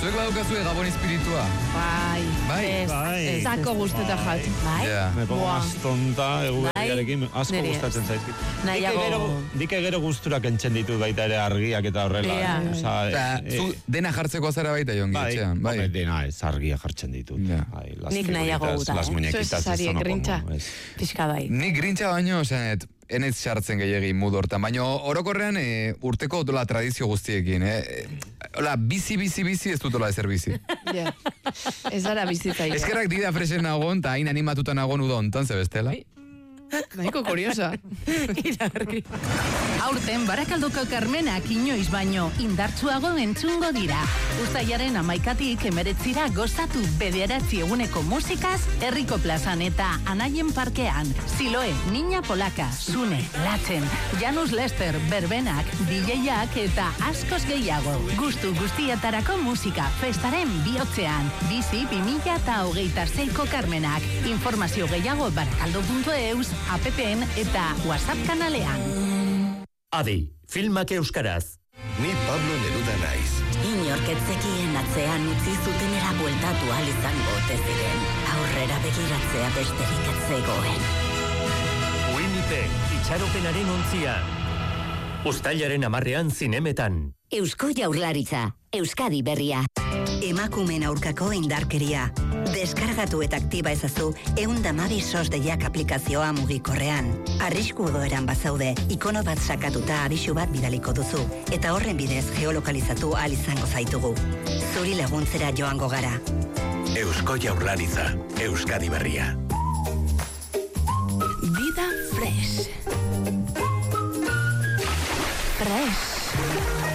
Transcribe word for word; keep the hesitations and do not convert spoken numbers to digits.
zuek badukazue Gabon espiritua. Bai. Bai. Ez. Zako guztetan jat. Bai. Me pongo más tonta, eguberriarekin asko gustatzen zaizkit. Dike gero gustura kentzen ditut baita ere argiak eta horrela. Zu dena jartzeko zara baita jongi etxean. Bai, dena ez argia jartzen ditut. Nik nahiago guta. Las muñequitas. Pixka bai. Nik grintxa baino, zenet, enez sartzen gehiagin modu hortan, baina orokorrean e, urteko dola tradizio guztiekin, eh? Ola, bizi, bizi, bizi ez dutola ezer bizi. Ja, ez dara bizitzaia. Eskerrak dida fresen nagon, eta hain animatuta nagon udo ontan, zebestela? Nahiko kuriosa. Iragarki. Aurten Barakaldoko Karmenak inoiz baino indartsuago entzungo dira. Uztailaren hamaikatik emeretzira gozatu bederatzi eguneko musikaz, Herriko plazan eta Anaien parkean. Siloe, Niña Polaka, Sune, Latzen, Janus Lester, Berbenak, D J-ak eta askoz gehiago. Gustu guztietarako musika festaren bihotzean. Bizi bi mila eta hogeita seiko Karmenak. Informazio gehiago barakaldo puntu eus, appen eta WhatsApp kanalean. Adi, filmak euskaraz. Ni Pablo Neruda naiz. Inorketzekien atzean utzi zutenera bueltatu ahal izango ote ziren. Aurrera begiratzea besterik ez zegoen. Winnipeg, itxaropenaren ontzia. Uztailaren hamarrean zinemetan. Eusko Jaurlaritza, Euskadi berria. Emakumeen aurkako indarkeria. Deskargatu eta aktiba ezazu ehun eta hamabi sos deiak aplikazioa mugikorrean. Arrisku egoeran bazaude, ikono bat sakatuta abisu bat bidaliko duzu, eta horren bidez geolokalizatu ahal izango zaitugu. Zuri laguntzera joango gara. Eusko Jaurlaritza, Euskadi berria.